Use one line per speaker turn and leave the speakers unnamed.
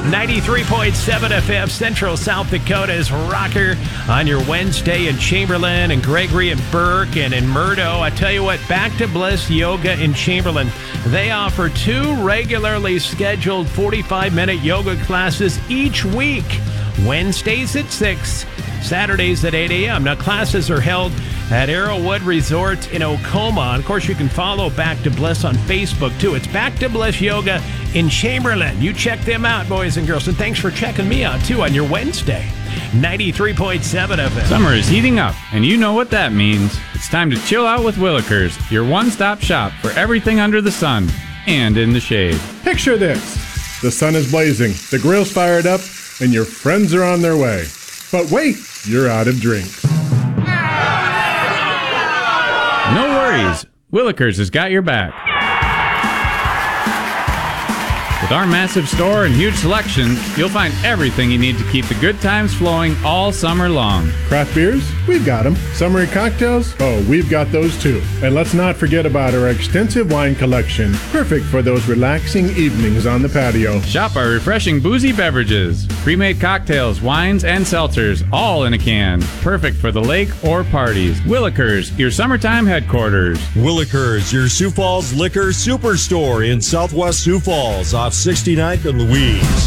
93.7 FM, Central South Dakota's rocker on your Wednesday in Chamberlain and Gregory and Burke and in Murdo. I tell you what, Back to Bliss Yoga in Chamberlain. They offer 2 regularly scheduled 45-minute yoga classes each week. Wednesdays at 6, Saturdays at 8 a.m. Now, classes are held at Arrowwood Resort in Ocoma. And of course, you can follow Back to Bliss on Facebook, too. It's Back to Bliss Yoga in Chamberlain. You check them out, boys and girls. And thanks for checking me out, too, on your Wednesday. 93.7 FM.
Summer is heating up, and you know what that means. It's time to chill out with Willikers, your one-stop shop for everything under the sun and in the shade.
Picture this. The sun is blazing, the grill's fired up, and your friends are on their way. But wait, you're out of drinks.
No worries. Willikers has got your back. With our massive store and huge selection, you'll find everything you need to keep the good times flowing all summer long.
Craft beers? We've got them. Summery cocktails? Oh, we've got those too. And let's not forget about our extensive wine collection. Perfect for those relaxing evenings on the patio.
Shop our refreshing boozy beverages, pre-made cocktails, wines, and seltzers, all in a can. Perfect for the lake or parties. Willikers, your summertime headquarters.
Willikers, your Sioux Falls Liquor Superstore in Southwest Sioux Falls off 69th and Louise.